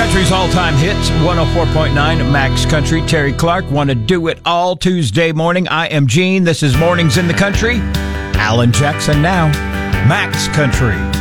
Country's all-time hits, 104.9 Max Country. Terry Clark, Want to Do It All Tuesday morning. I am Gene. This is Mornings in the Country. Alan Jackson now. Max Country.